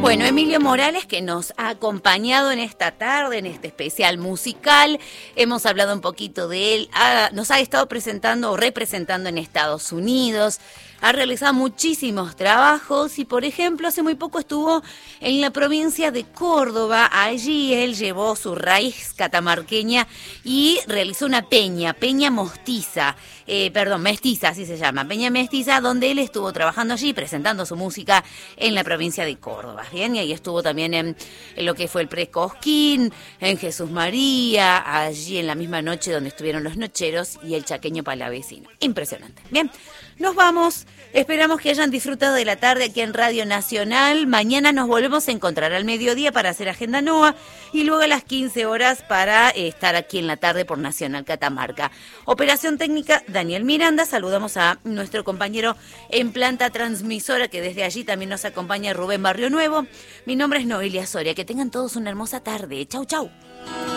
Bueno, Emilio Morales, que nos ha acompañado en esta tarde, en este especial musical, hemos hablado un poquito de él, nos ha estado presentando o representando en Estados Unidos, ha realizado muchísimos trabajos y, por ejemplo, hace muy poco estuvo en la provincia de Córdoba. Allí él llevó su raíz catamarqueña y realizó una peña mestiza, así se llama, peña mestiza, donde él estuvo trabajando allí, presentando su música en la provincia de Córdoba. Bien, y ahí estuvo también en lo que fue el Precosquín, en Jesús María, allí en la misma noche donde estuvieron los Nocheros y el Chaqueño Palavecino. Impresionante. Bien, nos vamos. Esperamos que hayan disfrutado de la tarde aquí en Radio Nacional. Mañana nos volvemos a encontrar al mediodía para hacer Agenda NOA y luego a las 15 horas para estar aquí en la tarde por Nacional Catamarca. Operación técnica, Daniel Miranda. Saludamos a nuestro compañero en planta transmisora, que desde allí también nos acompaña, Rubén Barrio Nuevo. Mi nombre es Noelia Soria. Que tengan todos una hermosa tarde. Chau, chau.